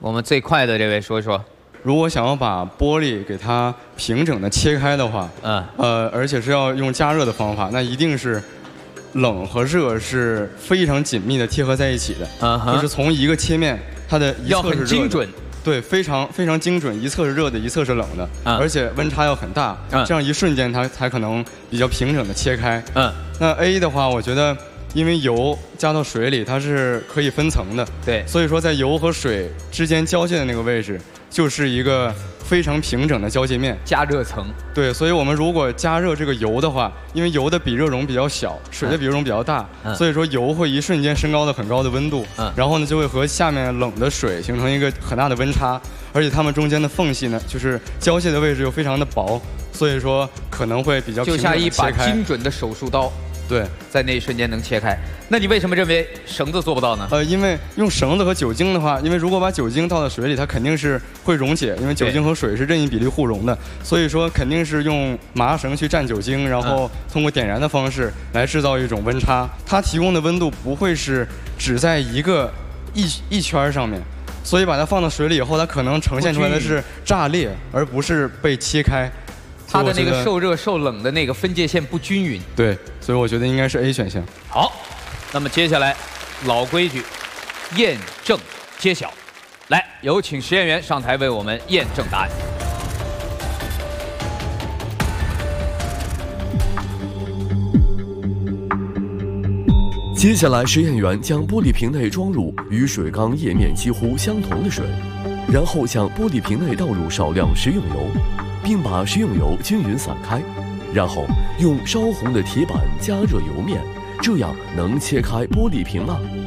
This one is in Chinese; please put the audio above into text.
我们最快的这位说一说。 如果想要把玻璃给它平整的切开的话，而且是要用加热的方法，那一定是冷和热是非常紧密的贴合在一起的。就是从一个切面，它的一侧是热的， 要很精准。对， 非常精准，一侧是热的，一侧是冷的，而且温差要很大，这样一瞬间它才可能比较平整的切开。那 A 的话，我觉得因为油加到水里，它是可以分层的， 对， 所以说在油和水之间交界的那个位置，就是一个非常平整的交界面， 加热层。 对，所以我们如果加热这个油的话，因为油的比热容比较小，水的比热容比较大，所以说油会一瞬间升高到很高的温度，然后呢就会和下面冷的水形成一个很大的温差，而且它们中间的缝隙呢，就是交界的位置又非常的薄，所以说可能会比较平整地切开， 就像一把精准的手术刀。 对， 在那一瞬间能切开。那你为什么认为绳子做不到呢？ 因为用绳子和酒精的话，因为如果把酒精倒到水里，它肯定是会溶解，因为酒精和水是任意比例互溶的，所以说肯定是用麻绳去蘸酒精，然后通过点燃的方式来制造一种温差。它提供的温度不会是只在一圈上面，所以把它放到水里以后，它可能呈现出来的是炸裂，而不是被切开。 它的那个受热受冷的那个分界线不均匀。 对，所以我觉得应该是 A 选项。 好，那么接下来老规矩，验证揭晓。来，有请实验员上台为我们验证答案。 接下来，实验员将玻璃瓶内装入与水缸液面几乎相同的水，然后向玻璃瓶内倒入少量食用油，并把食用油均匀散开，然后用烧红的铁板加热油面，这样能切开玻璃瓶吗？